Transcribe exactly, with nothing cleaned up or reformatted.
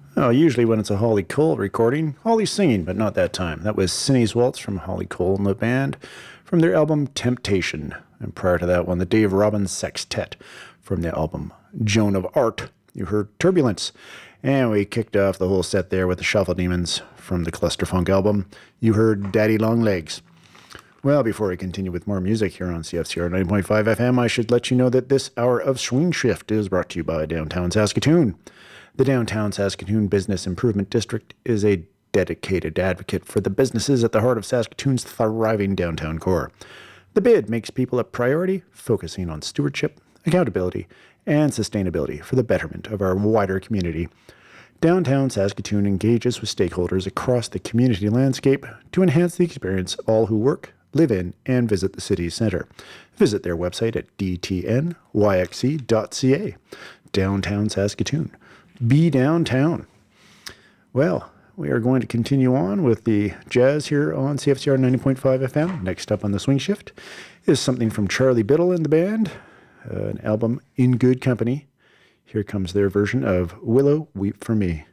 Well, usually when it's a Holly Cole recording, Holly's singing, but not that time. That was Cindy's Waltz from Holly Cole and the band from their album Temptation. And prior to that one, the Dave Robbins Sextet from the album Joan of Art. You heard Turbulence. And we kicked off the whole set there with the Shuffle Demons from the Clusterfunk album. You heard Daddy Long Legs. Well, before we continue with more music here on C F C R ninety point five F M, I should let you know that this hour of Swing Shift is brought to you by Downtown Saskatoon. The Downtown Saskatoon Business Improvement District is a dedicated advocate for the businesses at the heart of Saskatoon's thriving downtown core. The bid makes people a priority, focusing on stewardship, accountability, and sustainability for the betterment of our wider community. Downtown Saskatoon engages with stakeholders across the community landscape to enhance the experience of all who work, live in, and visit the city's centre. Visit their website at d t n y x e dot c a. Downtown Saskatoon. Be downtown. Well, we are going to continue on with the jazz here on C F C R ninety point five F M. Next up on the Swing Shift is something from Charlie Biddle and the band, uh, an album In Good Company. Here comes their version of Willow Weep for Me.